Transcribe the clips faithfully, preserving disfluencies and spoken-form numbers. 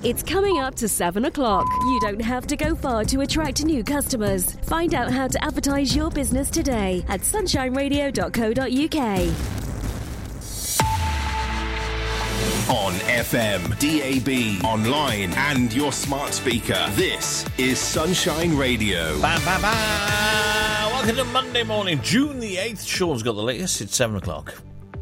It's coming up to seven o'clock. You don't have to go far to attract new customers. Find out how to advertise your business today at sunshine radio dot co dot uk. On F M, D A B, online and your smart speaker. This is Sunshine Radio. Ba, ba, ba. Welcome to Monday morning, June the eighth. Sean's got the latest. It's seven o'clock.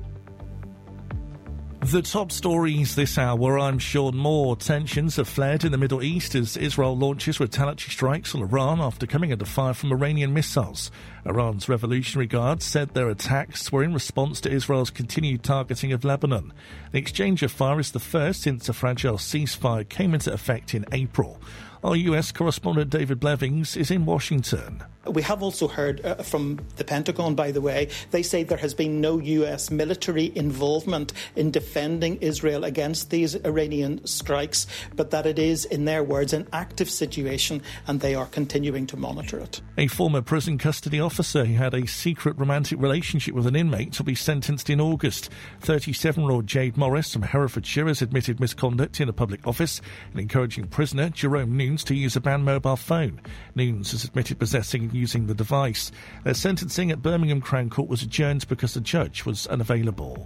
The top stories this hour, I'm Sean Moore. Tensions have flared in the Middle East as Israel launches retaliatory strikes on Iran after coming under fire from Iranian missiles. Iran's Revolutionary Guard said their attacks were in response to Israel's continued targeting of Lebanon. The exchange of fire is the first since a fragile ceasefire came into effect in April. Our U S correspondent David Blevings is in Washington. We have also heard uh, from the Pentagon, by the way, they say there has been no U S military involvement in defending Israel against these Iranian strikes, but that it is, in their words, an active situation and they are continuing to monitor it. A former prison custody officer who had a secret romantic relationship with an inmate will be sentenced in August. thirty-seven-year-old Jade Morris from Herefordshire has admitted misconduct in a public office and encouraging prisoner Jerome Nunes to use a banned mobile phone. Nunes has admitted possessing and using the device. Their sentencing at Birmingham Crown Court was adjourned because the judge was unavailable.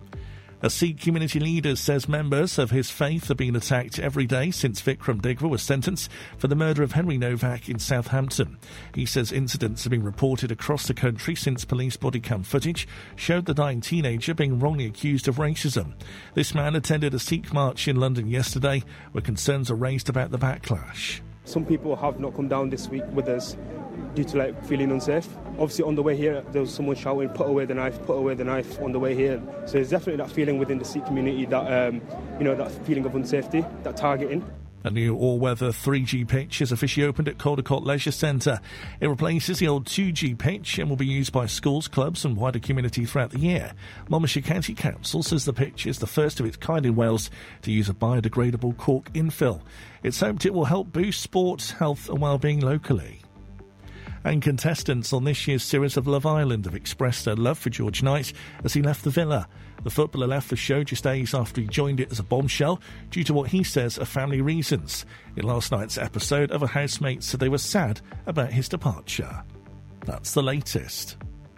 A Sikh community leader says members of his faith have been attacked every day since Vikram Digwa was sentenced for the murder of Henry Novak in Southampton. He says incidents have been reported across the country since police body cam footage showed the dying teenager being wrongly accused of racism. This man attended a Sikh march in London yesterday where concerns are raised about the backlash. Some people have not come down this week with us due to like feeling unsafe. Obviously on the way here there was someone shouting put away the knife, put away the knife on the way here. So there's definitely that feeling within the Sikh community that um, you know, that feeling of unsafety, that targeting. A new all-weather three G pitch is officially opened at Caldecott Leisure Centre. It replaces the old two G pitch and will be used by schools, clubs and wider community throughout the year. Monmouthshire County Council says the pitch is the first of its kind in Wales to use a biodegradable cork infill. It's hoped it will help boost sport, health and well-being locally. And contestants on this year's series of Love Island have expressed their love for George Knight as he left the villa. The footballer left the show just days after he joined it as a bombshell due to what he says are family reasons. In last night's episode, other housemates said they were sad about his departure. That's the latest.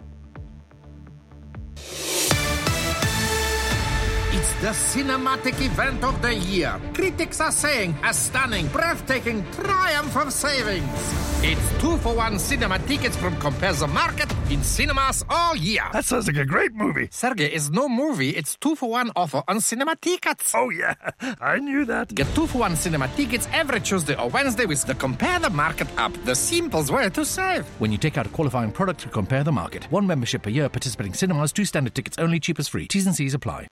It's the cinematic event of the year. Critics are saying a stunning, breathtaking triumph of savings. It's two for one cinema tickets from Compare the Market in cinemas all year. That sounds like a great movie. Sergey, it's no movie. It's two for one offer on cinema tickets. Oh, yeah. I knew that. Get two for one cinema tickets every Tuesday or Wednesday with the Compare the Market app. The simplest way to save. When you take out a qualifying product to Compare the Market. One membership per year, participating cinemas, two standard tickets only, cheapest free. T's and C's apply.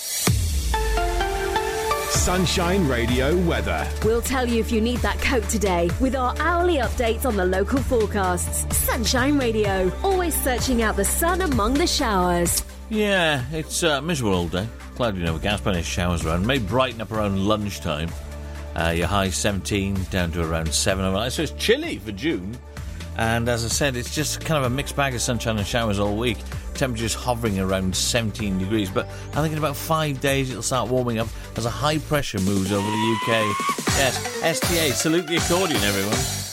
Sunshine Radio weather. We'll tell you if you need that coat today with our hourly updates on the local forecasts. Sunshine Radio, always searching out the sun among the showers. Yeah, it's uh, miserable all day. Cloudy and overcast, plenty of showers around. May brighten up around lunchtime. Uh, your high seventeen down to around seven overnight. So it's chilly for June. And as I said, it's just kind of a mixed bag of sunshine and showers all week. Temperatures hovering around seventeen degrees. But I think in about five days it'll start warming up as a high pressure moves over the U K. Yes, S T A, salute the accordion, everyone.